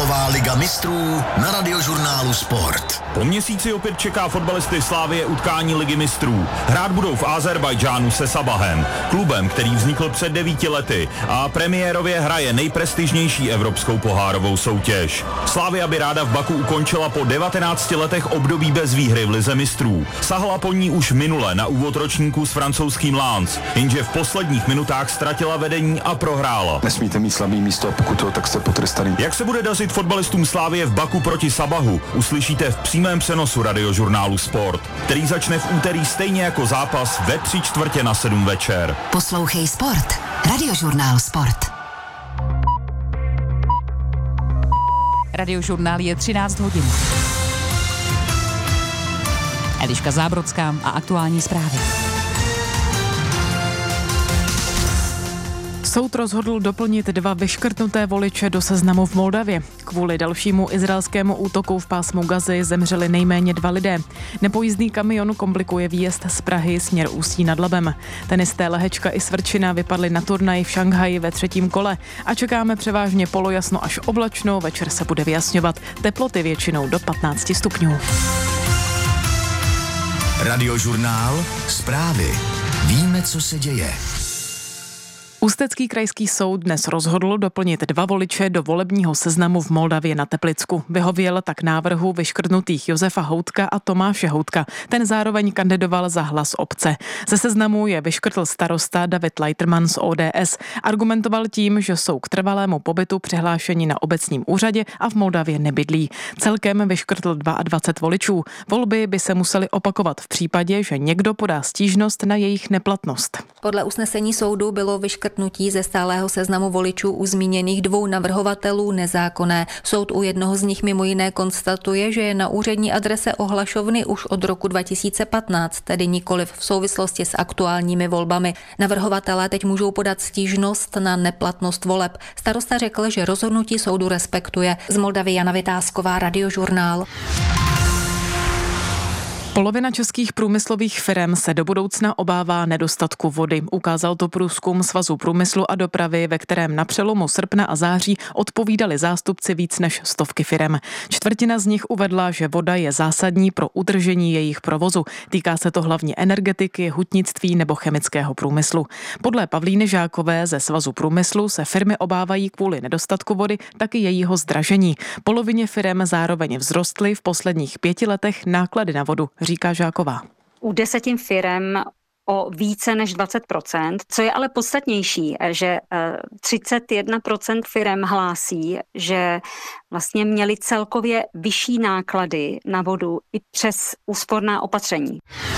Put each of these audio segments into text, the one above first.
Fotbalová liga mistrů na Radiožurnálu Sport. Po měsíci opět čeká fotbalisty Slavie utkání ligy mistrů. Hrát budou v Azerbajdžánu se Sabahem, klubem, který vznikl před 9 lety a premiérově hraje nejprestižnější evropskou pohárovou soutěž. Slavia by ráda v Baku ukončila po 19 letech období bez výhry v lize mistrů. Sahla po ní už minule na úvod ročníku s francouzským Lens, jenže v posledních minutách ztratila vedení a prohrála. Nesmíte mít slabý místo a pokud to, tak jste potrestaný. Jak se bude dařit fotbalistům Slavie v Baku proti Sabahu, uslyšíte v přímém přenosu Radiožurnálu Sport, který začne v úterý stejně jako zápas ve 6:45 večer. Poslouchej Sport. Radiožurnál Sport. Radiožurnál je 13 hodin. Eliška Zábrodská a aktuální zprávy. Soud rozhodl doplnit 2 vyškrtnuté voliče do seznamu v Moldavě. Kvůli dalšímu izraelskému útoku v pásmu Gazy zemřeli nejméně 2 lidé. Nepojízdný kamion komplikuje výjezd z Prahy směr Ústí nad Labem. Tenisté Lehečka i Svrčina vypadly na turnaj v Šanghaji ve 3. kole a čekáme převážně polojasno až oblačno, večer se bude vyjasňovat. Teploty většinou do 15 stupňů. Radiožurnál Zprávy. Víme, co se děje. Ústecký krajský soud dnes rozhodl doplnit 2 voliče do volebního seznamu v Moldavě na Teplicku. Vyhověl tak návrhu vyškrtnutých Josefa Houtka a Tomáše Houtka. Ten zároveň kandidoval za Hlas obce. Ze seznamu je vyškrtl starosta David Leiterman z ODS. Argumentoval tím, že jsou k trvalému pobytu přihlášeni na obecním úřadě a v Moldavě nebydlí. Celkem vyškrtl 22 voličů. Volby by se musely opakovat v případě, že někdo podá stížnost na jejich neplatnost. Podle usnesení soudu bylo vyškrtnutí ze stálého seznamu voličů u zmíněných 2 navrhovatelů nezákonné. Soud u jednoho z nich mimo jiné konstatuje, že je na úřední adrese ohlašovny už od roku 2015, tedy nikoliv v souvislosti s aktuálními volbami. Navrhovatelé teď můžou podat stížnost na neplatnost voleb. Starosta řekl, že rozhodnutí soudu respektuje. Z Moldavy Jana Vytázková, Radiožurnál. Polovina českých průmyslových firem se do budoucna obává nedostatku vody. Ukázal to průzkum Svazu průmyslu a dopravy, ve kterém na přelomu srpna a září odpovídali zástupci víc než 100 firem. Čtvrtina z nich uvedla, že voda je zásadní pro udržení jejich provozu. Týká se to hlavně energetiky, hutnictví nebo chemického průmyslu. Podle Pavlíny Žákové ze Svazu průmyslu se firmy obávají kvůli nedostatku vody taky jejího zdražení. Polovině firem zároveň vzrostly v posledních 5 letech náklady na vodu, říká Žáková. U 10 firem o více než 20%, co je ale podstatnější, že 31% firem hlásí, že vlastně měli celkově vyšší náklady na vodu i přes úsporná opatření.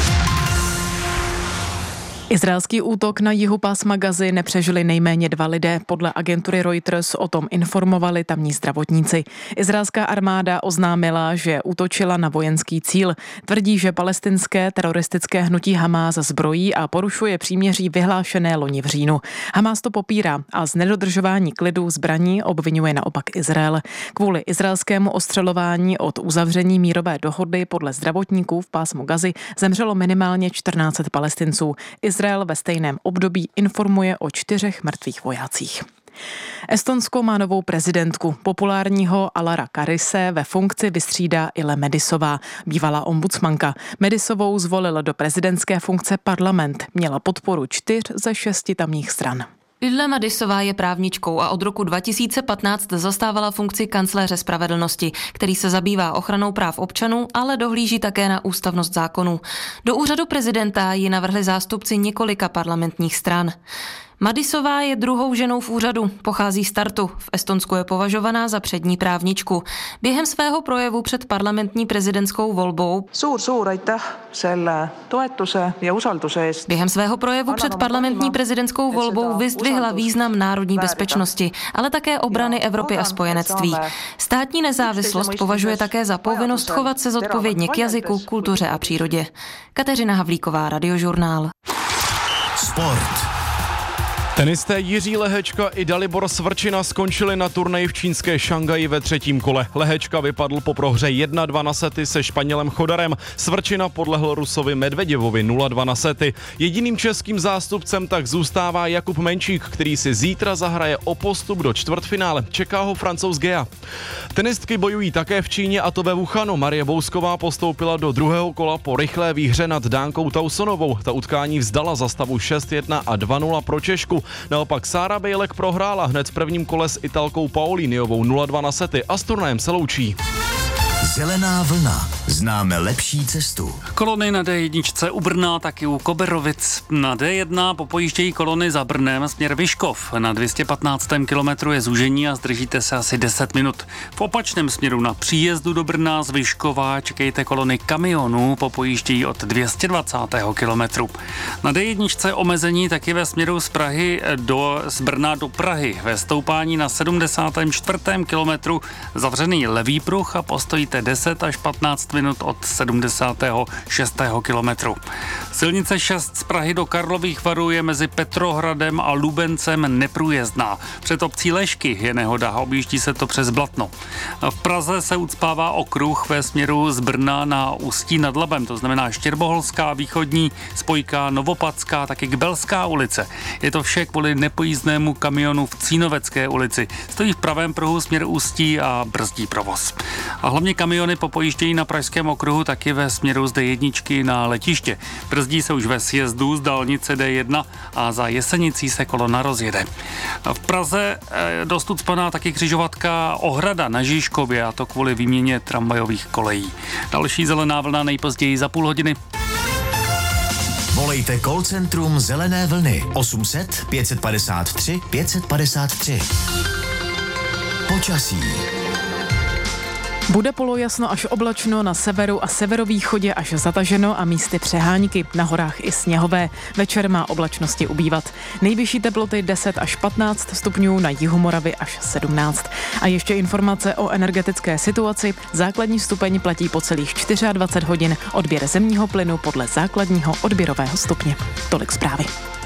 Izraelský útok na jihu pásma Gazy nepřežili nejméně 2 lidé. Podle agentury Reuters o tom informovali tamní zdravotníci. Izraelská armáda oznámila, že útočila na vojenský cíl. Tvrdí, že palestinské teroristické hnutí Hamás zbrojí a porušuje příměří vyhlášené loni v říjnu. Hamás to popírá a z nedodržování klidu zbraní obvinuje naopak Izrael. Kvůli izraelskému ostřelování od uzavření mírové dohody podle zdravotníků v pásmu Gazy zemřelo minimálně 1400 Palestinců. Izrael ve stejném období informuje o 4 mrtvých vojácích. Estonsko má novou prezidentku. Populárního Alara Karise ve funkci vystřídá Ile Medisová, bývalá ombudsmanka. Medisovou zvolil do prezidentské funkce parlament. Měla podporu 4 ze 6 tamních stran. Ile Medisová je právničkou a od roku 2015 zastávala funkci kancléře spravedlnosti, který se zabývá ochranou práv občanů, ale dohlíží také na ústavnost zákonů. Do úřadu prezidenta ji navrhli zástupci několika parlamentních stran. Madisová je druhou ženou v úřadu, pochází z Tartu. V Estonsku je považovaná za přední právničku. Během svého projevu před parlamentní prezidentskou volbou vyzdvihla význam národní bezpečnosti, ale také obrany Evropy a spojenectví. Státní nezávislost považuje také za povinnost chovat se zodpovědně k jazyku, kultuře a přírodě. Kateřina Havlíková, Radiožurnál. Sport. Tenisté Jiří Lehečka i Dalibor Svrčina skončili na turnaji v čínské Šangaji ve třetím kole. Lehečka vypadl po prohře 1-2 na sety se Španělem Chodarem, Svrčina podlehl Rusovi Medveděvovi 0-2 na sety. Jediným českým zástupcem tak zůstává Jakub Menčík, který si zítra zahraje o postup do čtvrtfinále. Čeká ho Francouz Gea. Tenistky bojují také v Číně, a to ve Wuhanu. Marie Bousková postoupila do druhého kola po rychlé výhře nad Dánkou Tausonovou. Ta utkání vzdala za stavu 6-1 a 2-0 pro Češku. Naopak Sára Bejlek prohrála hned v prvním kole s Italkou Paulíniovou 0-2 na sety a s turnajem se loučí. Zelená vlna. Známe lepší cestu. Kolony na D1 u Brna, taky u Koberovic. Na D1 popojíždějí kolony za Brnem směr Vyškov. Na 215. kilometru je zúžení a zdržíte se asi 10 minut. V opačném směru na příjezdu do Brna z Vyškova čekejte kolony kamionů, popojíždějí od 220. kilometru. Na D1 omezení taky ve směru z Brna do Prahy. Ve stoupání na 74. kilometru zavřený levý pruh a postojíte 10 až 15 minut od 76. kilometru. Silnice 6 z Prahy do Karlových Varů je mezi Petrohradem a Lubencem neprůjezdná. Před obcí Lešky je nehoda, objíždí se to přes Blatno. V Praze se ucpává okruh ve směru z Brna na Ústí nad Labem, to znamená Štěrboholská, východní spojka, Novopadská, taky Kbelská ulice. Je to vše kvůli nepojízdnému kamionu v Cínovecké ulici. Stojí v pravém pruhu směr Ústí a brzdí provoz. A hlavně kamiony popojíždějí na Pražském okruhu taky ve směru z D1 na letiště. Brzdí se už ve sjezdu z dálnice D1 a za Jesenicí se kolona rozjede. V Praze dost ucpaná taky křižovatka Ohrada na Žižkově, a to kvůli výměně tramvajových kolejí. Další zelená vlna nejpozději za půl hodiny. Volejte call centrum Zelené vlny 800 553 553. Počasí. Bude polojasno až oblačno, na severu a severovýchodě až zataženo a místy přehánky, na horách i sněhové. Večer má oblačnosti ubývat. Nejvyšší teploty 10 až 15 stupňů, na jihu Moravy až 17. A ještě informace o energetické situaci. Základní stupeň platí po celých 24 hodin, odběr zemního plynu podle základního odběrového stupně. Tolik zprávy.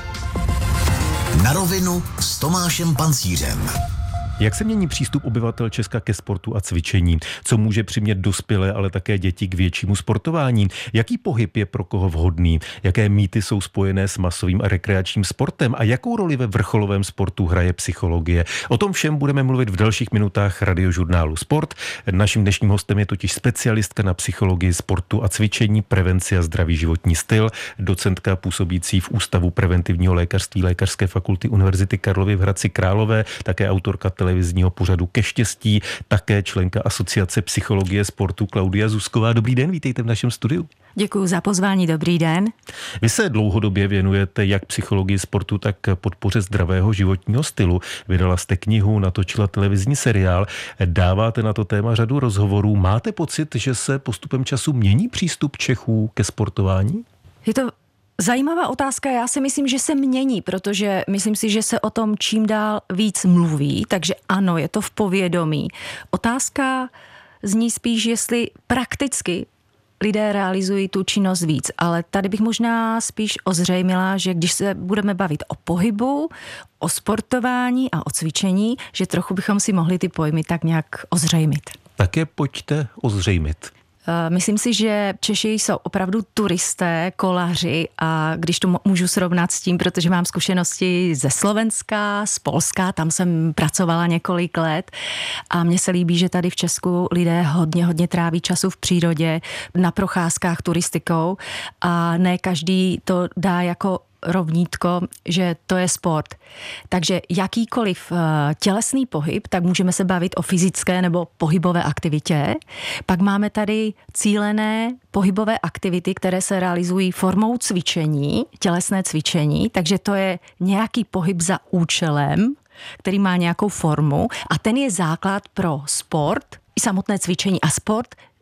Na rovinu s Tomášem Pancířem. Jak se mění přístup obyvatel Česka ke sportu a cvičení? Co může přimět dospělé, ale také děti k většímu sportování? Jaký pohyb je pro koho vhodný? Jaké mýty jsou spojené s masovým a rekreačním sportem? A jakou roli ve vrcholovém sportu hraje psychologie? O tom všem budeme mluvit v dalších minutách radiožurnálu Sport. Naším dnešním hostem je totiž specialistka na psychologii sportu a cvičení, prevenci a zdravý životní styl, docentka působící v Ústavu preventivního lékařství Lékařské fakulty Univerzity Karlovy v Hradci Králové, také autorka televizního pořadu Ke štěstí, také členka Asociace psychologie sportu Klaudia Zuzková. Dobrý den, vítejte v našem studiu. Děkuji za pozvání, dobrý den. Vy se dlouhodobě věnujete jak psychologii sportu, tak podpoře zdravého životního stylu. Vydala jste knihu, natočila televizní seriál, dáváte na to téma řadu rozhovorů. Máte pocit, že se postupem času mění přístup Čechů ke sportování? Je to zajímavá otázka, já si myslím, že se mění, protože myslím si, že se o tom čím dál víc mluví, takže ano, je to v povědomí. Otázka zní spíš, jestli prakticky lidé realizují tu činnost víc, ale tady bych možná spíš ozřejmila, že když se budeme bavit o pohybu, o sportování a o cvičení, že trochu bychom si mohli ty pojmy tak nějak ozřejmit. Také pojďte ozřejmit. Myslím si, že Češi jsou opravdu turisté, kolaři a když to můžu srovnat s tím, protože mám zkušenosti ze Slovenska, z Polska, tam jsem pracovala několik let a mně se líbí, že tady v Česku lidé hodně tráví času v přírodě, na procházkách turistikou a ne každý to dá jako rovnítko, že to je sport. Takže jakýkoliv tělesný pohyb, tak můžeme se bavit o fyzické nebo pohybové aktivitě. Pak máme tady cílené pohybové aktivity, které se realizují formou cvičení, tělesné cvičení, takže to je nějaký pohyb za účelem, který má nějakou formu a ten je základ pro sport i samotné cvičení. A sport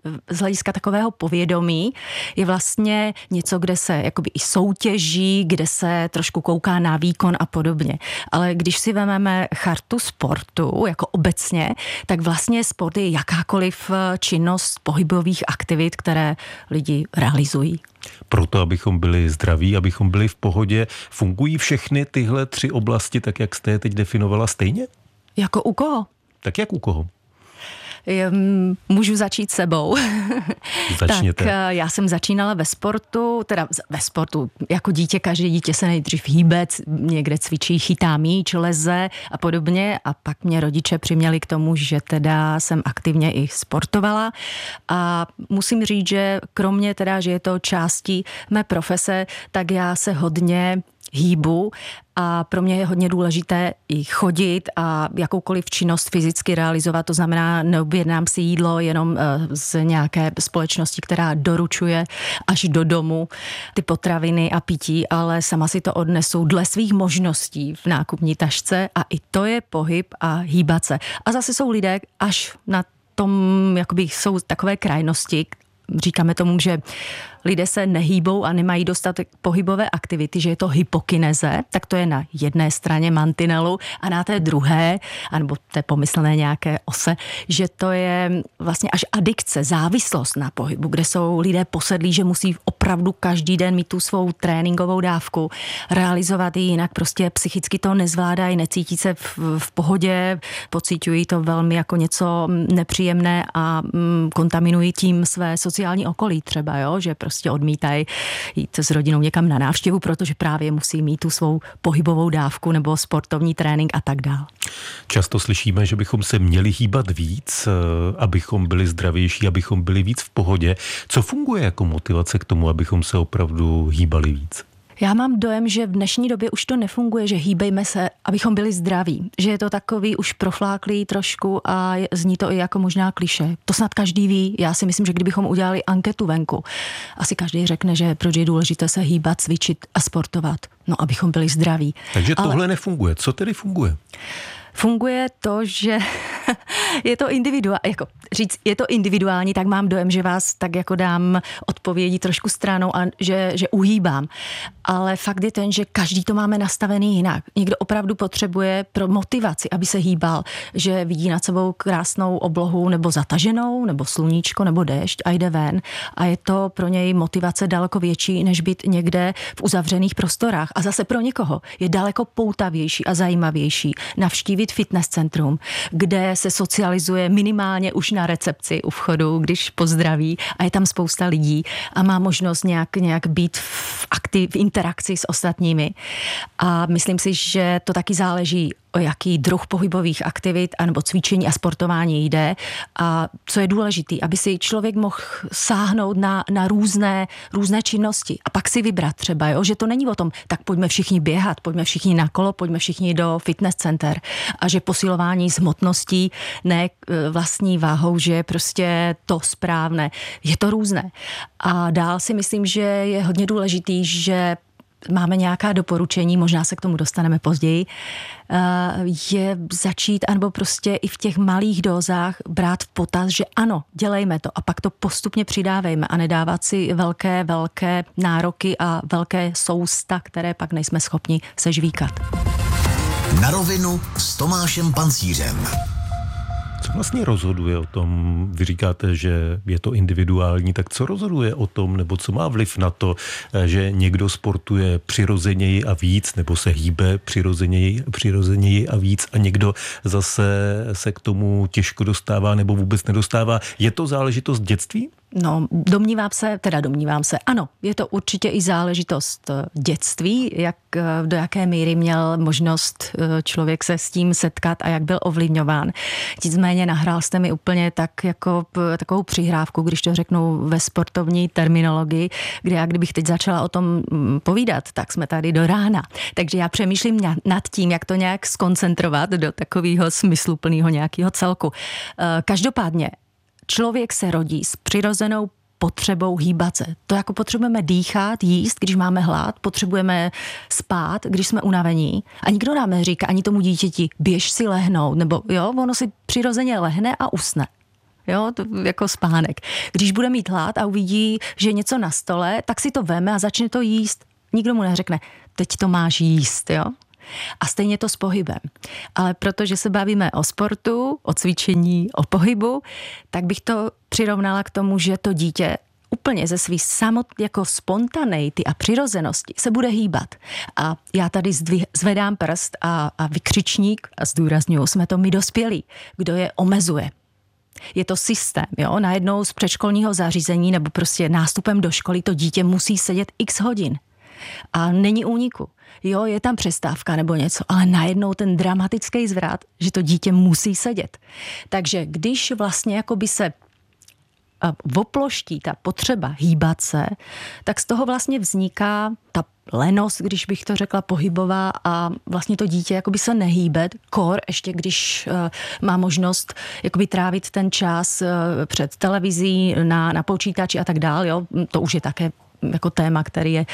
z hlediska takového povědomí je vlastně něco, kde se jakoby i soutěží, kde se trošku kouká na výkon a podobně. Ale když si vezmeme chartu sportu jako obecně, tak vlastně sport je jakákoliv činnost pohybových aktivit, které lidi realizují. Proto, abychom byli zdraví, abychom byli v pohodě, fungují všechny tyhle 3 oblasti tak, jak jste je teď definovala stejně? Jako u koho? Tak jak u koho? Můžu začít sebou. Začněte. Tak já jsem začínala ve sportu, jako dítě, každé dítě se nejdřív hýbe, někde cvičí, chytá míč, leze a podobně a pak mě rodiče přiměli k tomu, že teda jsem aktivně i sportovala a musím říct, že kromě teda, že je to částí mé profese, tak já se hodně hýbu a pro mě je hodně důležité i chodit a jakoukoliv činnost fyzicky realizovat, to znamená, neobjednám si jídlo jenom z nějaké společnosti, která doručuje až do domu ty potraviny a pití, ale sama si to odnesu dle svých možností v nákupní tašce a i to je pohyb a hýbat se. A zase jsou lidé až na tom, jakoby jsou takové krajnosti, říkáme tomu, že lidé se nehýbou a nemají dostatek pohybové aktivity, že je to hypokineze, tak to je na jedné straně mantinelu a na té druhé, anebo té pomyslné nějaké ose, že to je vlastně až adikce, závislost na pohybu, kde jsou lidé posedlí, že musí opravdu každý den mít tu svou tréninkovou dávku, realizovat ji, jinak prostě psychicky to nezvládají, necítí se v pohodě, pociťují to velmi jako něco nepříjemné a kontaminují tím své sociální okolí třeba, jo? Že prostě odmítají jít s rodinou někam na návštěvu, protože právě musí mít tu svou pohybovou dávku nebo sportovní trénink a tak dál. Často slyšíme, že bychom se měli hýbat víc, abychom byli zdravější, abychom byli víc v pohodě. Co funguje jako motivace k tomu, abychom se opravdu hýbali víc? Já mám dojem, že v dnešní době už to nefunguje, že hýbejme se, abychom byli zdraví. Že je to takový už profláklý trošku a zní to i jako možná klišé. To snad každý ví. Já si myslím, že kdybychom udělali anketu venku, asi každý řekne, že proč je důležité se hýbat, cvičit a sportovat. No, abychom byli zdraví. Takže tohle nefunguje. Co tedy funguje? Funguje to, že je to je to individuální, tak mám dojem, že vás tak jako dám odpovědi trošku stranou a že uhýbám. Ale fakt je ten, že každý to máme nastavený jinak. Někdo opravdu potřebuje pro motivaci, aby se hýbal, že vidí nad sebou krásnou oblohu nebo zataženou, nebo sluníčko, nebo déšť a jde ven. A je to pro něj motivace daleko větší, než být někde v uzavřených prostorách. A zase pro někoho je daleko poutavější a zajímavější navštívit fitness centrum, kde se socializuje minimálně už na recepci u vchodu, když pozdraví a je tam spousta lidí a má možnost nějak být v interakci s ostatními. A myslím si, že to taky záleží, o jaký druh pohybových aktivit anebo cvičení a sportování jde a co je důležité, aby si člověk mohl sáhnout na různé činnosti a pak si vybrat třeba, jo? Že to není o tom, tak pojďme všichni běhat, pojďme všichni na kolo, pojďme všichni do fitness center a že posilování s hmotností, ne vlastní váhou, že je prostě to správné. Je to různé. A dál si myslím, že je hodně důležitý, že máme nějaká doporučení, možná se k tomu dostaneme později, je začít, anebo prostě i v těch malých dózách brát v potaz, že ano, dělejme to a pak to postupně přidávejme a nedávat si velké nároky a velké sousta, které pak nejsme schopni sežvíkat. Na rovinu s Tomášem Pancířem. Co vlastně rozhoduje o tom, vy říkáte, že je to individuální, tak co rozhoduje o tom, nebo co má vliv na to, že někdo sportuje přirozeněji a víc, nebo se hýbe přirozeněji a víc a někdo zase se k tomu těžko dostává nebo vůbec nedostává. Je to záležitost dětství? No, domnívám se, ano, je to určitě i záležitost dětství, do jaké míry měl možnost člověk se s tím setkat a jak byl ovlivňován. Nicméně nahrál jste mi úplně tak jako takovou přihrávku, když to řeknu ve sportovní terminologii, kde já kdybych teď začala o tom povídat, tak jsme tady do rána. Takže já přemýšlím nad tím, jak to nějak skoncentrovat do takového smysluplného nějakého celku. Každopádně člověk se rodí s přirozenou potřebou hýbat se. To jako potřebujeme dýchat, jíst, když máme hlad, potřebujeme spát, když jsme unavení. A nikdo nám neříká ani tomu dítěti, běž si lehnout, nebo jo, ono si přirozeně lehne a usne. Jo, to jako spánek. Když bude mít hlad a uvidí, že je něco na stole, tak si to veme a začne to jíst. Nikdo mu neřekne, teď to máš jíst, jo? A stejně to s pohybem. Ale protože se bavíme o sportu, o cvičení, o pohybu, tak bych to přirovnala k tomu, že to dítě úplně ze svý jako spontaneity a přirozenosti se bude hýbat. A já tady zvedám prst a vykřičník a zdůrazňuji, jsme to my dospělí, kdo je omezuje. Je to systém, jo? Najednou z předškolního zařízení nebo prostě nástupem do školy to dítě musí sedět x hodin. A není úniku. Jo, je tam přestávka nebo něco, ale najednou ten dramatický zvrat, že to dítě musí sedět. Takže když vlastně jakoby se voploští ta potřeba hýbat se, tak z toho vlastně vzniká ta lenost, když bych to řekla, pohybová a vlastně to dítě jakoby se nehýbe, kor, ještě když má možnost jakoby trávit ten čas před televizí, na počítači a tak dál, jo, to už je také jako téma, které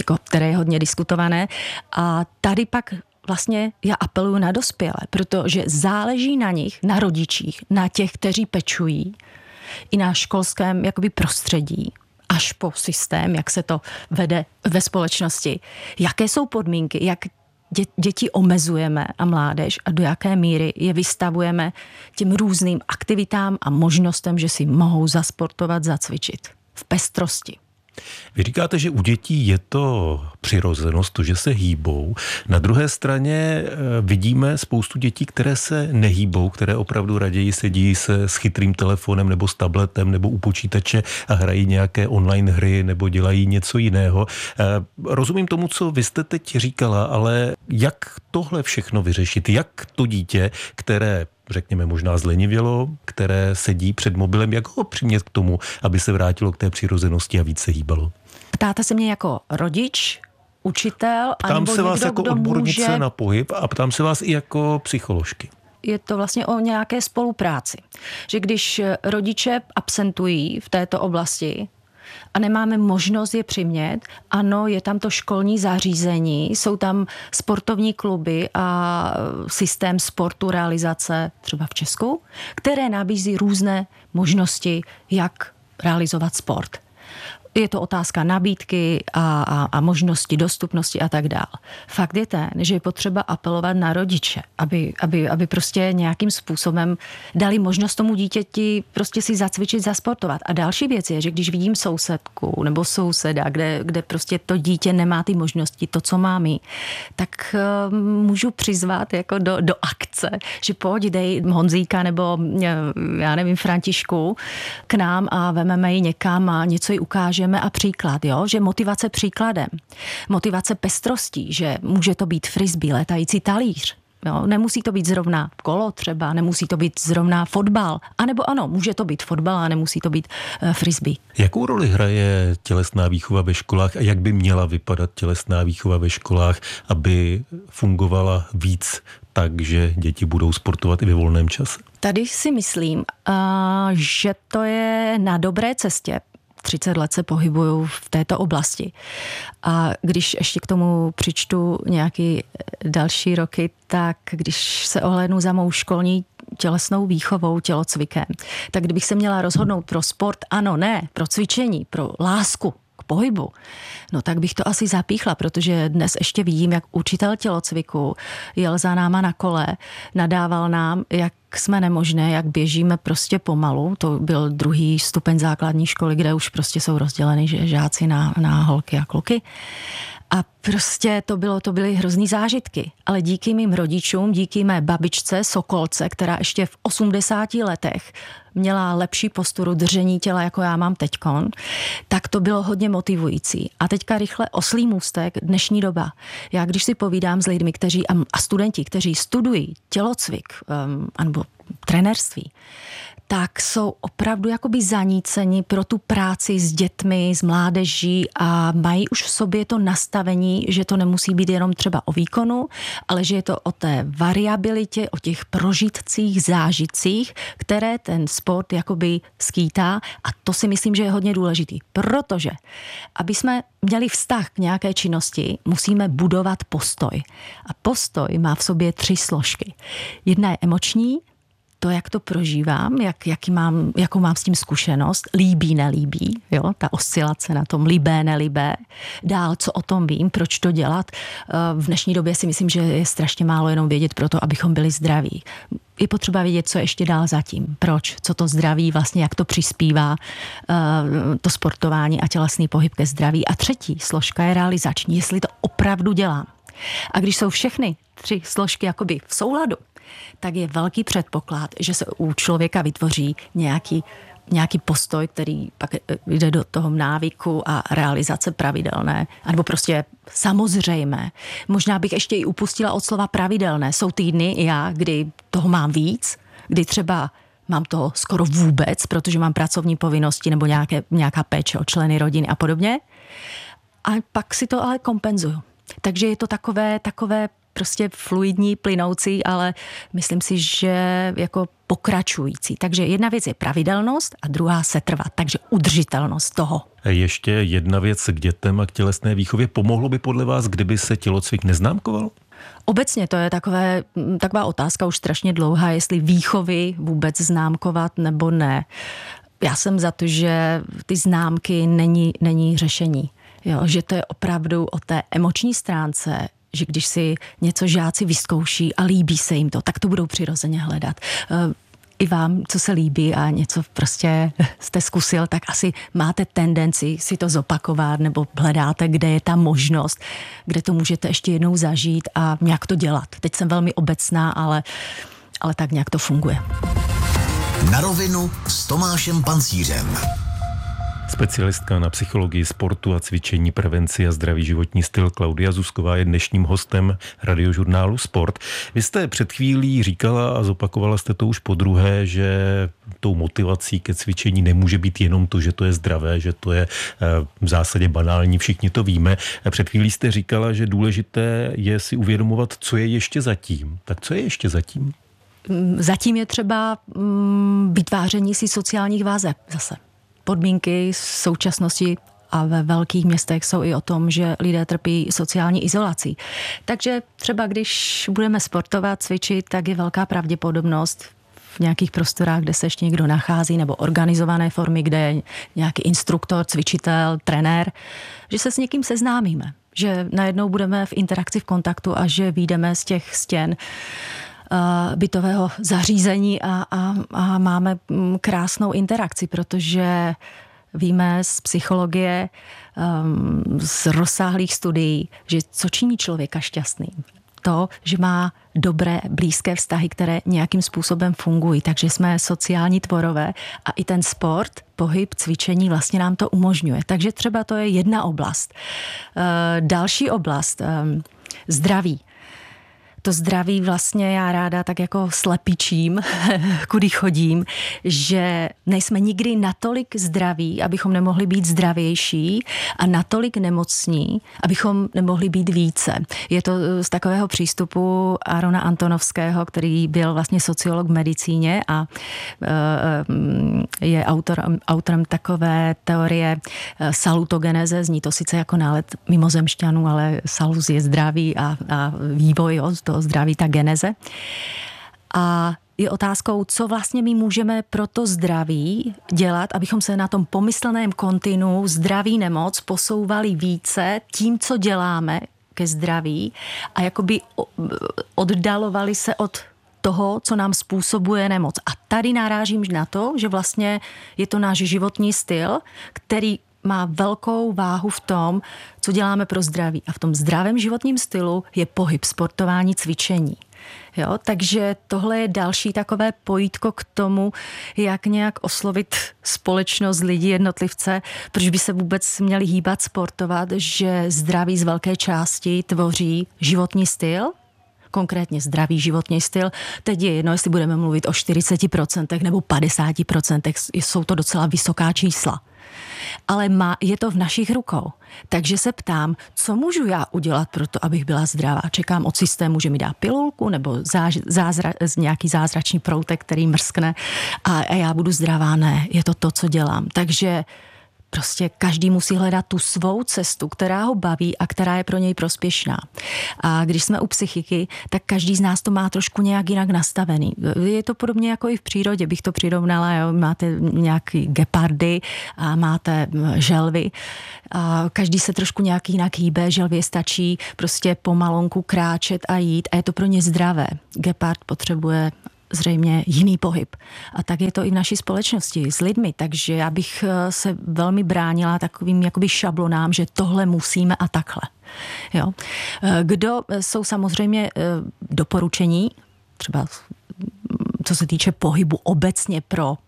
je hodně diskutované. A tady pak vlastně já apeluju na dospělé, protože záleží na nich, na rodičích, na těch, kteří pečují, i na školském jakoby prostředí, až po systém, jak se to vede ve společnosti. Jaké jsou podmínky, jak děti omezujeme a mládež a do jaké míry je vystavujeme těm různým aktivitám a možnostem, že si mohou zasportovat, zacvičit v pestrosti. Vy říkáte, že u dětí je to přirozenost, to, že se hýbou. Na druhé straně vidíme spoustu dětí, které se nehýbou, které opravdu raději sedí se s chytrým telefonem nebo s tabletem nebo u počítače a hrají nějaké online hry nebo dělají něco jiného. Rozumím tomu, co vy jste teď říkala, ale jak tohle všechno vyřešit? Jak to dítě, které řekněme možná zlenivělo, které sedí před mobilem, jak ho přimět k tomu, aby se vrátilo k té přirozenosti a víc se hýbalo? Ptáte se mě jako rodič, učitel, ptám se vás jako odbornice může... na pohyb a ptám se vás i jako psycholožky. Je to vlastně o nějaké spolupráci. Že když rodiče absentují v této oblasti a nemáme možnost je přimět, ano, je tam to školní zařízení, jsou tam sportovní kluby a systém sportu realizace třeba v Česku, které nabízí různé možnosti, jak realizovat sport. Je to otázka nabídky a možnosti, dostupnosti a tak dál. Fakt je ten, že je potřeba apelovat na rodiče, aby prostě nějakým způsobem dali možnost tomu dítěti prostě si zacvičit, zasportovat. A další věc je, že když vidím sousedku nebo souseda, kde prostě to dítě nemá ty možnosti, to, co má my, tak můžu přizvat jako do akce, že pojď, dej Honzíka nebo já nevím, Františku k nám a vememe ji někam a něco jí ukážeme a příklad, jo? Že motivace příkladem, motivace pestrostí, že může to být frisbee, letající talíř, jo? Nemusí to být zrovna kolo třeba, nemusí to být zrovna fotbal, anebo ano, může to být fotbal a nemusí to být frisbee. Jakou roli hraje tělesná výchova ve školách a jak by měla vypadat tělesná výchova ve školách, aby fungovala víc tak, že děti budou sportovat i ve volném čase? Tady si myslím, že to je na dobré cestě. 30 let se pohybuju v této oblasti. A když ještě k tomu přičtu nějaký další roky, tak když se ohlédnu za mou školní tělesnou výchovou, tělocvikem, tak kdybych se měla rozhodnout pro sport, ano, ne, pro cvičení, pro lásku k pohybu, no tak bych to asi zapíchla, protože dnes ještě vidím, jak učitel tělocviku jel za náma na kole, nadával nám, jak jsme nemožné, jak běžíme prostě pomalu. To byl 2. stupeň základní školy, kde už prostě jsou rozděleny žáci na holky a kluky. A prostě to byly hrozný zážitky. Ale díky mým rodičům, díky mé babičce, Sokolce, která ještě v 80 letech měla lepší posturu držení těla, jako já mám teďkon, tak to bylo hodně motivující. A teďka rychle oslý můstek, dnešní doba. Já když si povídám s lidmi, a studenti, kteří studují tělocvik nebo trenérství, tak jsou opravdu jakoby zaníceni pro tu práci s dětmi, s mládeží a mají už v sobě to nastavení, že to nemusí být jenom třeba o výkonu, ale že je to o té variabilitě, o těch prožitcích, zážitcích, které ten sport jakoby skýtá a to si myslím, že je hodně důležitý, protože aby jsme měli vztah k nějaké činnosti, musíme budovat postoj. A postoj má v sobě 3 složky. Jedna je emoční, to, jak to prožívám, jakou mám s tím zkušenost, líbí, nelíbí, jo, ta oscilace na tom libé, nelibé. Dál, co o tom vím, proč to dělat. V dnešní době si myslím, že je strašně málo jenom vědět pro to, abychom byli zdraví. Je potřeba vědět, co ještě dál zatím. Proč? Co to zdraví vlastně, jak to přispívá to sportování a tělesný pohyb ke zdraví. A třetí složka je realizační, jestli to opravdu dělám. A když jsou všechny 3 složky jakoby v souladu, tak je velký předpoklad, že se u člověka vytvoří nějaký postoj, který pak jde do toho návyku a realizace pravidelné, anebo prostě samozřejmé. Možná bych ještě i upustila od slova pravidelné. Jsou týdny kdy toho mám víc, kdy třeba mám toho skoro vůbec, protože mám pracovní povinnosti nebo nějaká péče o členy rodiny a podobně. A pak si to ale kompenzuju. Takže je to takové prostě fluidní, plynoucí, ale myslím si, že jako pokračující. Takže jedna věc je pravidelnost a druhá setrvat, takže udržitelnost toho. Ještě jedna věc k dětem a k tělesné výchově. Pomohlo by podle vás, kdyby se tělocvik neznámkoval? Obecně to je taková otázka už strašně dlouhá, jestli výchovy vůbec známkovat nebo ne. Já jsem za to, že ty známky není řešení. Jo, že to je opravdu o té emoční stránce, že když si něco žáci vyzkouší a líbí se jim to, tak to budou přirozeně hledat. I vám, co se líbí a něco prostě jste zkusil, tak asi máte tendenci si to zopakovat nebo hledáte, kde je ta možnost, kde to můžete ještě jednou zažít a nějak to dělat. Teď jsem velmi obecná, ale tak nějak to funguje. Na rovinu s Tomášem Pancířem. Specialistka na psychologii sportu a cvičení, prevenci a zdravý životní styl Klaudia Zuzková je dnešním hostem radiožurnálu Sport. Vy jste před chvílí říkala a zopakovala jste to už podruhé, že tou motivací ke cvičení nemůže být jenom to, že to je zdravé, že to je v zásadě banální, všichni to víme. Před chvílí jste říkala, že důležité je si uvědomovat, co je ještě zatím. Tak co je ještě zatím? Zatím je třeba vytváření si sociálních vazeb zase. Podmínky současnosti a ve velkých městech jsou i o tom, že lidé trpí sociální izolací. Takže třeba když budeme sportovat, cvičit, tak je velká pravděpodobnost v nějakých prostorách, kde se ještě někdo nachází, nebo organizované formy, kde je nějaký instruktor, cvičitel, trenér, že se s někým seznámíme. Že najednou budeme v interakci, v kontaktu a že vyjdeme z těch stěn bytového zařízení a máme krásnou interakci, protože víme z psychologie, z rozsáhlých studií, že co činí člověka šťastným? To, že má dobré, blízké vztahy, které nějakým způsobem fungují. Takže jsme sociální tvorové a i ten sport, pohyb, cvičení vlastně nám to umožňuje. Takže třeba to je jedna oblast. Další oblast, zdraví. To zdraví vlastně já ráda tak jako slepičím, kudy chodím, že nejsme nikdy natolik zdraví, abychom nemohli být zdravější a natolik nemocní, abychom nemohli být více. Je to z takového přístupu Arona Antonovského, který byl vlastně sociolog v medicíně a je autorem takové teorie salutogeneze, zní to sice jako nálet mimozemšťanů, ale salus je zdraví a vývoj, toho zdraví, ta geneze. A je otázkou, co vlastně my můžeme pro to zdraví dělat, abychom se na tom pomyslném kontinu zdraví nemoc posouvali více tím, co děláme ke zdraví a jakoby oddalovali se od toho, co nám způsobuje nemoc. A tady narážím na to, že vlastně je to náš životní styl, který má velkou váhu v tom, co děláme pro zdraví. A v tom zdravém životním stylu je pohyb, sportování, cvičení. Jo? Takže tohle je další takové pojítko k tomu, jak nějak oslovit společnost, lidi, jednotlivce, proč by se vůbec měli hýbat, sportovat, že zdraví z velké části tvoří životní styl, konkrétně zdravý životní styl. Teď je jedno, jestli budeme mluvit o 40% nebo 50%, jsou to docela vysoká čísla. Ale je to v našich rukou. Takže se ptám, co můžu já udělat pro to, abych byla zdravá? Čekám od systému, že mi dá pilulku nebo nějaký zázračný proutek, který mrskne a já budu zdravá. Ne, je to, co dělám. Takže prostě každý musí hledat tu svou cestu, která ho baví a která je pro něj prospěšná. A když jsme u psychiky, tak každý z nás to má trošku nějak jinak nastavený. Je to podobně jako i v přírodě, bych to přirovnala, jo? Máte nějaký gepardy a máte želvy. A každý se trošku nějak jinak hýbe, želvě stačí prostě pomalonku kráčet a jít a je to pro ně zdravé. Gepard potřebuje zřejmě jiný pohyb. A tak je to i v naší společnosti s lidmi, takže já bych se velmi bránila takovým jakoby šablonám, že tohle musíme a takhle. Jo. Kdo jsou samozřejmě doporučení, třeba co se týče pohybu obecně pro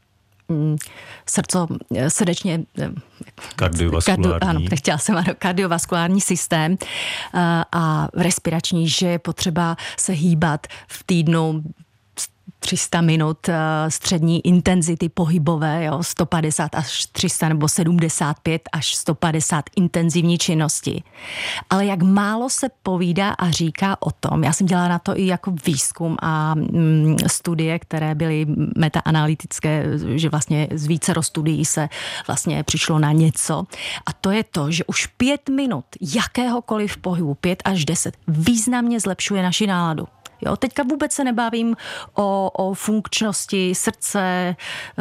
srdečně kardiovaskulární. Chtěla jsem kardiovaskulární systém a respirační, že je potřeba se hýbat v týdnu 300 minut střední intenzity pohybové, jo, 150 až 300 nebo 75 až 150 intenzivní činnosti. Ale jak málo se povídá a říká o tom, já jsem dělala na to i jako výzkum a studie, které byly metaanalytické, že vlastně z vícero studií se vlastně přišlo na něco. A to je to, že už 5 minut jakéhokoliv pohybu, 5 až 10, významně zlepšuje naši náladu. Jo, teďka vůbec se nebavím o funkčnosti srdce,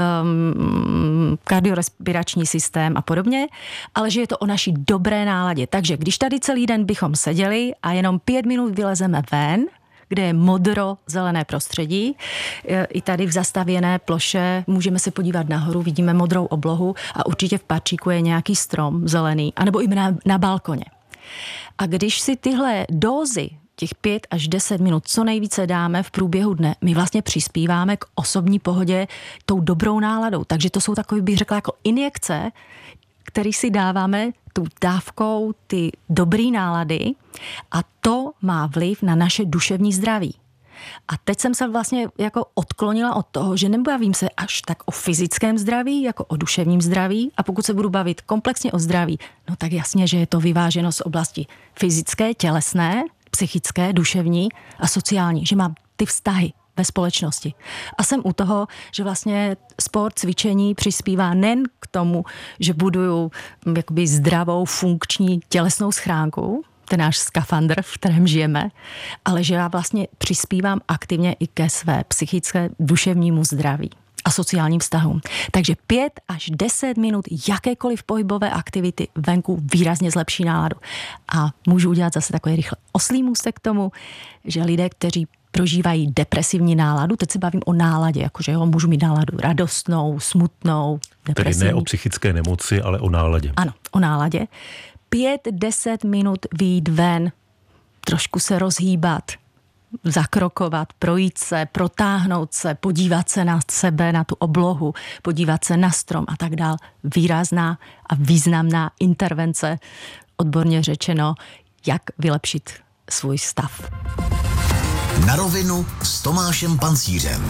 kardiorespirační systém a podobně, ale že je to o naší dobré náladě. Takže když tady celý den bychom seděli a jenom 5 minut vylezeme ven, kde je modro-zelené prostředí, i tady v zastavěné ploše můžeme se podívat nahoru, vidíme modrou oblohu a určitě v parčíku je nějaký strom zelený, anebo i na balkoně. A když si tyhle dózy těch 5 až 10 minut co nejvíce dáme v průběhu dne, my vlastně přispíváme k osobní pohodě tou dobrou náladou. Takže to jsou takové, bych řekla, jako injekce, které si dáváme tou dávkou ty dobrý nálady a to má vliv na naše duševní zdraví. A teď jsem se vlastně jako odklonila od toho, že nebavím se až tak o fyzickém zdraví, jako o duševním zdraví. A pokud se budu bavit komplexně o zdraví, no tak jasně, že je to vyváženo z oblasti fyzické, tělesné, psychické, duševní a sociální, že mám ty vztahy ve společnosti. A jsem u toho, že vlastně sport, cvičení přispívá nejen k tomu, že buduju jakoby zdravou, funkční tělesnou schránku, ten náš skafandr, v kterém žijeme, ale že já vlastně přispívám aktivně i ke své psychické, duševnímu zdraví a sociálním vztahům. Takže 5 až 10 minut jakékoliv pohybové aktivity venku výrazně zlepší náladu. A můžu udělat zase takový rychle oslý můstek k tomu, že lidé, kteří prožívají depresivní náladu, teď se bavím o náladě, jakože jo, můžu mít náladu radostnou, smutnou, depresivní. Tedy ne o psychické nemoci, ale o náladě. Ano, o náladě. 5-10 minut vyjít ven, trošku se rozhýbat, zakrokovat, projít se, protáhnout se, podívat se na sebe, na tu oblohu, podívat se na strom a tak dál. Výrazná a významná intervence, odborně řečeno, jak vylepšit svůj stav. Na rovinu s Tomášem Pancířem.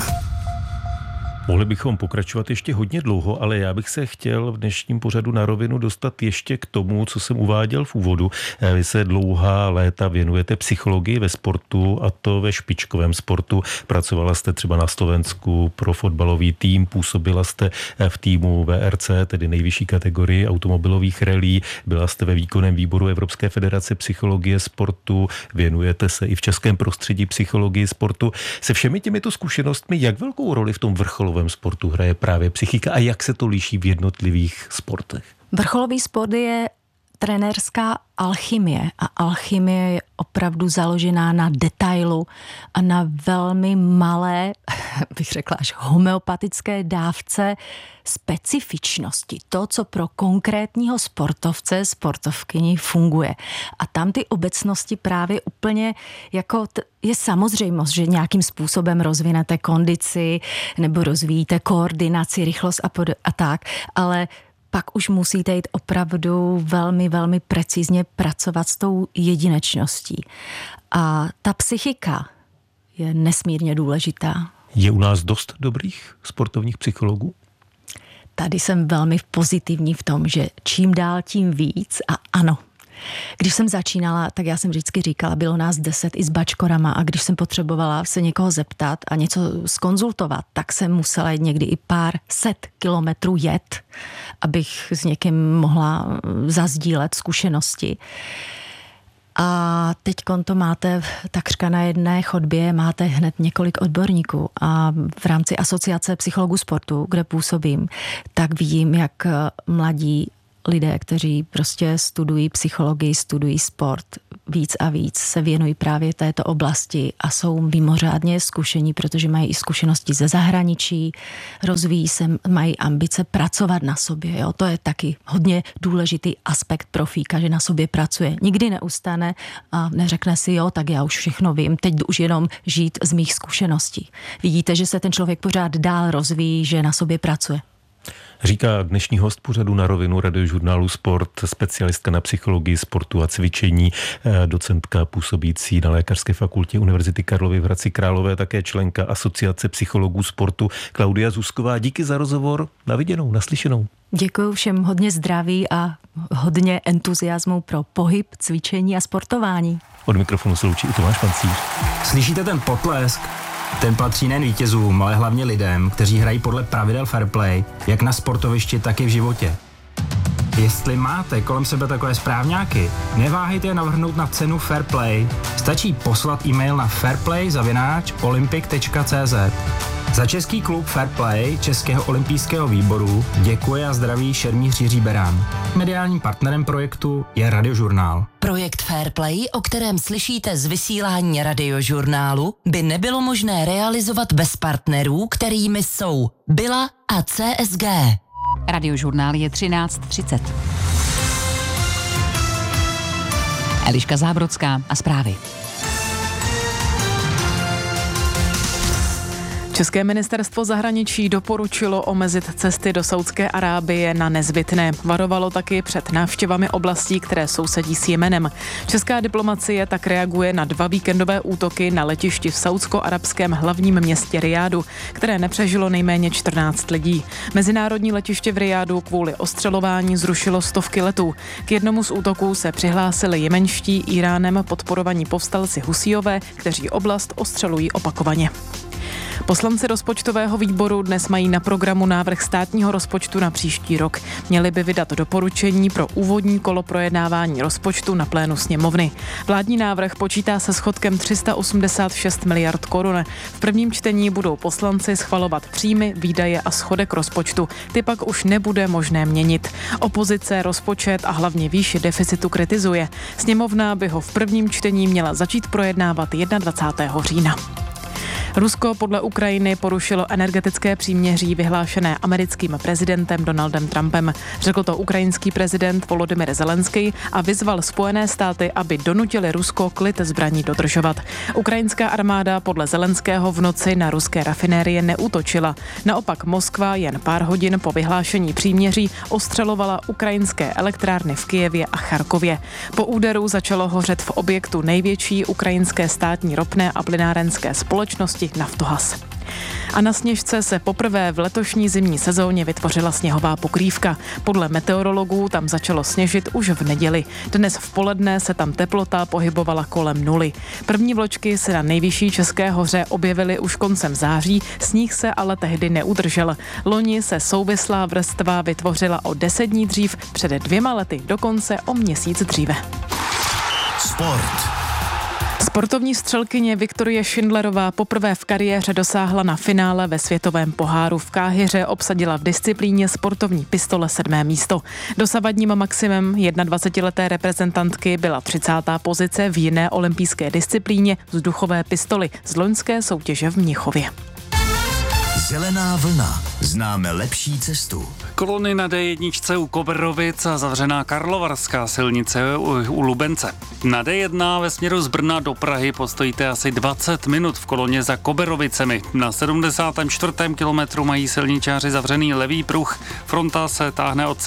Mohli bychom pokračovat ještě hodně dlouho, ale já bych se chtěl v dnešním pořadu Na rovinu dostat ještě k tomu, co jsem uváděl v úvodu. Vy se dlouhá léta věnujete psychologii ve sportu, a to ve špičkovém sportu. Pracovala jste třeba na Slovensku pro fotbalový tým, působila jste v týmu VRC, tedy nejvyšší kategorii automobilových rallye, byla jste ve výkonném výboru Evropské federace psychologie sportu, věnujete se i v českém prostředí psychologii sportu. Se všemi těmito zkušenostmi, jak velkou roli v tom vrcholovém sportu hraje právě psychika a jak se to liší v jednotlivých sportech? Vrcholový sport je trenérská alchymie a alchymie je opravdu založená na detailu a na velmi malé, bych řekla až homeopatické dávce specifičnosti. To, co pro konkrétního sportovce, sportovkyni funguje. A tam ty obecnosti právě úplně jako je samozřejmost, že nějakým způsobem rozvinete kondici nebo rozvíjíte koordinaci, rychlost a tak, ale pak už musíte jít opravdu velmi, velmi precizně pracovat s tou jedinečností. A ta psychika je nesmírně důležitá. Je u nás dost dobrých sportovních psychologů? Tady jsem velmi pozitivní v tom, že čím dál tím víc a ano, Když jsem začínala, tak já jsem vždycky říkala, bylo nás 10 i s bačkorama a když jsem potřebovala se někoho zeptat a něco zkonzultovat, tak jsem musela někdy i pár set kilometrů jet, abych s někým mohla zazdílet zkušenosti. A teďkon to máte takřka na jedné chodbě, máte hned několik odborníků a v rámci Asociace psychologů sportu, kde působím, tak vidím, jak mladí lidé, kteří prostě studují psychologii, studují sport, víc a víc se věnují právě této oblasti a jsou mimořádně zkušení, protože mají i zkušenosti ze zahraničí, rozvíjí se, mají ambice pracovat na sobě. Jo? To je taky hodně důležitý aspekt profíka, že na sobě pracuje. Nikdy neustane a neřekne si, jo, tak já už všechno vím, teď už jenom žít z mých zkušeností. Vidíte, že se ten člověk pořád dál rozvíjí, že na sobě pracuje. Říká dnešní host pořadu Na rovinu Radiožurnálu Sport, specialistka na psychologii sportu a cvičení, docentka působící na Lékařské fakultě Univerzity Karlovy v Hradci Králové, také členka Asociace psychologů sportu Klaudia Zuzková. Díky za rozhovor, na viděnou, naslyšenou. Děkuji všem, hodně zdraví a hodně entuziasmu pro pohyb, cvičení a sportování. Od mikrofonu se loučí i Tomáš Pancíř. Slyšíte ten potlesk? Ten patří nejen vítězům, ale hlavně lidem, kteří hrají podle pravidel fair play, jak na sportovišti, tak i v životě. Jestli máte kolem sebe takové správňáky, neváhejte je navrhnout na cenu fair play. Stačí poslat e-mail na fairplay@olympic.cz. Za český klub Fair Play Českého olympijského výboru děkuje a zdraví šermíř Jiří Berán. Mediálním partnerem projektu je Radiožurnál. Projekt Fair Play, o kterém slyšíte z vysílání Radiožurnálu, by nebylo možné realizovat bez partnerů, kterými jsou Bila a CSG. Radiožurnál je 13:30. Eliška Zábrodská a zprávy. České ministerstvo zahraničí doporučilo omezit cesty do Saúdské Arábie na nezbytné. Varovalo taky před návštěvami oblastí, které sousedí s Jemenem. Česká diplomacie tak reaguje na 2 víkendové útoky na letišti v saúdsko-arabském hlavním městě Rijádu, které nepřežilo nejméně 14 lidí. Mezinárodní letiště v Rijádu kvůli ostřelování zrušilo stovky letů. K jednomu z útoků se přihlásili jemenští Íránem podporovaní povstalci Husíové, kteří oblast ostřelují opakovaně. Poslanci rozpočtového výboru dnes mají na programu návrh státního rozpočtu na příští rok. Měli by vydat doporučení pro úvodní kolo projednávání rozpočtu na plénu sněmovny. Vládní návrh počítá se schodkem 386 miliard korun. V prvním čtení budou poslanci schvalovat příjmy, výdaje a schodek rozpočtu. Ty pak už nebude možné měnit. Opozice rozpočet a hlavně výši deficitu kritizuje. Sněmovna by ho v prvním čtení měla začít projednávat 21. října. Rusko podle Ukrajiny porušilo energetické příměří vyhlášené americkým prezidentem Donaldem Trumpem. Řekl to ukrajinský prezident Volodymyr Zelenský a vyzval Spojené státy, aby donutili Rusko klid zbraní dodržovat. Ukrajinská armáda podle Zelenského v noci na ruské rafinérie neútočila. Naopak Moskva jen pár hodin po vyhlášení příměří ostřelovala ukrajinské elektrárny v Kyjevě a Charkově. Po úderu začalo hořet v objektu největší ukrajinské státní ropné a plynárenské společnosti Naftohaz. A na Sněžce se poprvé v letošní zimní sezóně vytvořila sněhová pokrývka. Podle meteorologů tam začalo sněžit už v neděli. Dnes v poledne se tam teplota pohybovala kolem 0. První vločky se na nejvyšší České hoře objevily už koncem září, sníh se ale tehdy neudržel. Loni se souvislá vrstva vytvořila o 10 dní dřív, před 2 lety dokonce o měsíc dříve. Sport. Sportovní střelkyně Viktorie Schindlerová poprvé v kariéře dosáhla na finále ve světovém poháru v Káhiře, obsadila v disciplíně sportovní pistole 7. místo. Dosavadním maximem 21leté reprezentantky byla 30. pozice v jiné olympijské disciplíně vzduchové pistoli z loňské soutěže v Mnichově. Zelená vlna. Známe lepší cestu. Kolony na D1 u Koberovic a zavřená Karlovarská silnice u Lubence. Na D1 ve směru z Brna do Prahy postojíte asi 20 minut v koloně za Koberovicemi. Na 74. kilometru mají silničáři zavřený levý pruh. Fronta se táhne od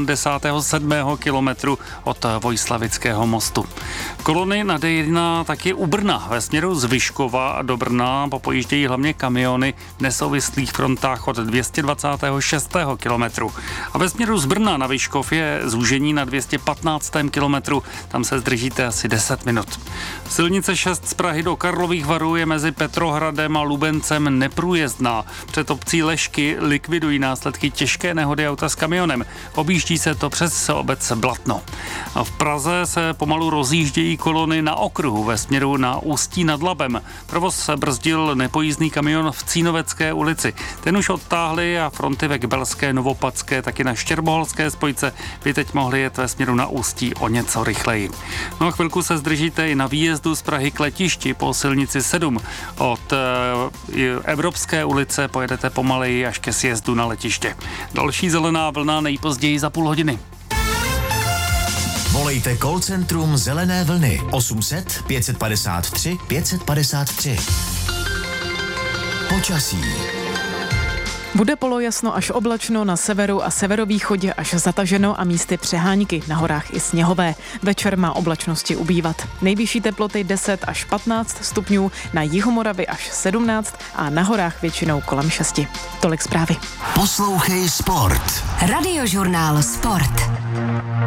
77. kilometru od Vojslavického mostu. Kolony na D1 taky u Brna. Ve směru z Vyškova do Brna popojíždějí hlavně kamiony. Nesouvislé závislých frontách od 226. kilometru. A ve směru z Brna na Vyškov je zúžení na 215. kilometru, tam se zdržíte asi 10 minut. Silnice 6 z Prahy do Karlových Varů je mezi Petrohradem a Lubencem neprůjezdná. Před obcí Lešky likvidují následky těžké nehody auta s kamionem. Objíždí se to přes obec Blatno. A v Praze se pomalu rozjíždějí kolony na okruhu ve směru na Ústí nad Labem. Provoz brzdil nepojízdný kamion v Cínovecké ulici. Ten už odtáhli a fronty ve Kbelské, Novopadské, taky na Štěrboholské spojce by teď mohly jet ve směru na Ústí o něco rychleji. No a chvilku se zdržíte i na výjezdu z Prahy k letišti po silnici 7. Od Evropské ulice pojedete pomaleji až ke sjezdu na letiště. Další zelená vlna nejpozději za půl hodiny. Volejte call centrum Zelené vlny 800 553 553. Počasí. Bude polojasno až oblačno, na severu a severovýchodě až zataženo a místy přehánky, na horách i sněhové. Večer má oblačnosti ubývat. Nejvyšší teploty 10 až 15 stupňů, na jihu Moravy až 17 a na horách většinou kolem 6. Tolik zprávy. Poslouchej Sport. Radiožurnál Sport.